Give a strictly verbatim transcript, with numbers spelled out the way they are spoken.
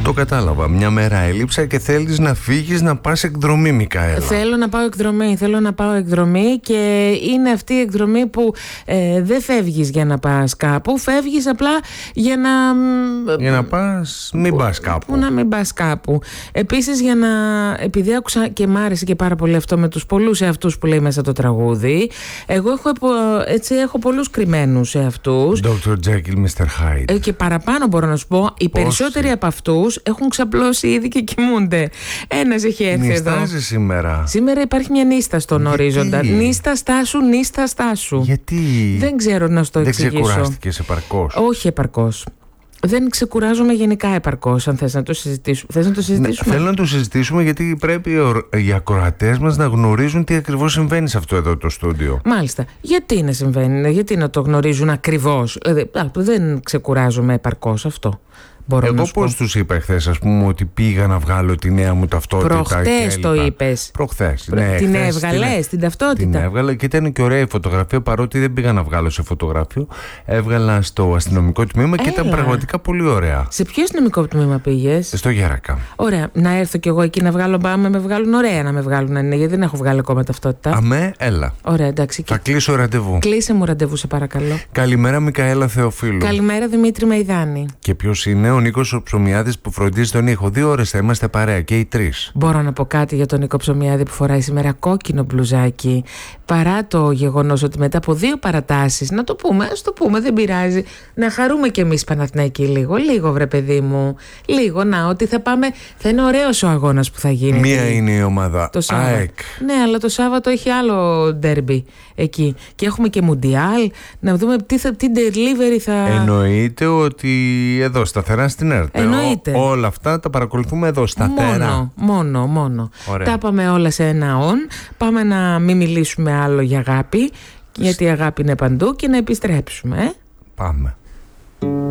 Το κατάλαβα. Μια μέρα έλειψα και θέλεις να φύγεις να πας εκδρομή, Μικαέλα. Θέλω να πάω εκδρομή, θέλω να πάω εκδρομή και είναι αυτή η εκδρομή που ε, δεν φεύγεις για να πας κάπου, φεύγεις απλά για να... Για να πας, μην πας κάπου. Που να μην πας κάπου. Επίσης για να... Επειδή άκουσα και μ' άρεσε και πάρα πολύ αυτό με τους πολλούς εαυτούς που λέει μέσα το τραγούδι, εγώ έχω, έτσι, έχω πολλούς κρυμμένους εαυτούς. ντόκτορ Jekyll, μίστερ Hyde. Ε, και παραπάνω μπορώ να σου πω, οι Πόσοι? περισσότεροι από αυτούς έχουν ξαπλώσει ήδη και κοιμούνται. Ένας έχει έρθει εδώ. Νιστάζει σήμερα. Σήμερα υπάρχει μια νύστα στον Γιατί? ορίζοντα. Νύστα στάσου, νύστα στάσου. Γιατί? Δεν ξέρω να σου το Δεν εξηγήσω. ξεκουράστηκες επαρκώς? Όχι επαρκώς. Δεν ξεκουράζομαι γενικά επαρκώς, αν θες να το συζητήσουμε. Θες να το συζητήσουμε? Ναι, θέλω να το συζητήσουμε γιατί πρέπει οι ακροατές μας να γνωρίζουν τι ακριβώς συμβαίνει σε αυτό εδώ το στούντιο. Μάλιστα. Γιατί να συμβαίνει, γιατί να το γνωρίζουν ακριβώς? Δηλαδή, δεν ξεκουράζομαι επαρκώς, αυτό. Μπορώ Εγώ πώς τους είπα χθες, ας πούμε, ότι πήγα να βγάλω τη νέα μου ταυτότητα? Προχτές το είπες. Προχθές. Προ... Ναι, την χθες, έβγαλες, την, την ταυτότητα? Την έβγαλα και ήταν και ωραία η φωτογραφία, παρότι δεν πήγα να βγάλω σε φωτογράφιο. Έβγαλα στο αστυνομικό τμήμα. Έλα. Και ήταν πραγματικά πολύ ωραία. Σε ποιο αστυνομικό τμήμα πήγες? Στο Γέρακα. Ωραία. Να έρθω κι εγώ εκεί να βγάλω. Πάμε, με βγάλουν ωραία να με βγάλουν, ναι, γιατί δεν έχω βγάλει ακόμα ταυτότητα. Αμέ, έλα. Ωραία, εντάξει. Θα κλείσω ραντεβού. Κλείσε μου ραντεβού, σε παρακαλώ. Καλημέρα, Μικαέλα Θεοφίλου. Καλημέρα, Δημήτρη Μεϊδάνη. Και ποιος είναι? Ο Νίκος ο Ψωμιάδης που φροντίζει τον ήχο. Δύο ώρες θα είμαστε παρέα και οι τρεις. Μπορώ να πω κάτι για τον Νίκο Ψωμιάδη που φοράει σήμερα κόκκινο μπλουζάκι? Παρά το γεγονός ότι μετά από δύο παρατάσεις, να το πούμε, ας το πούμε, δεν πειράζει, να χαρούμε κι εμείς Παναθηναϊκοί λίγο, λίγο βρε παιδί μου, λίγο, να, ότι θα πάμε, θα είναι ωραίος ο αγώνας που θα γίνει. Μία είναι η ομάδα το Σάββατο. ΑΕΚ. Ναι, αλλά το Σάββατο έχει άλλο ντέρμπι εκεί και έχουμε και Μουντιάλ, να δούμε τι, θα, τι delivery θα... Εννοείται ότι εδώ σταθερά στην ΕΡΤ. Εννοείται. Ό, όλα αυτά τα παρακολουθούμε εδώ σταθερά. Μόνο, μόνο, μόνο. Ωραία. Τα πάμε όλα σε ένα on. Πάμε να μην μιλήσουμε άλλο για αγάπη, γιατί η αγάπη είναι παντού, και να επιστρέψουμε. Ε? Πάμε.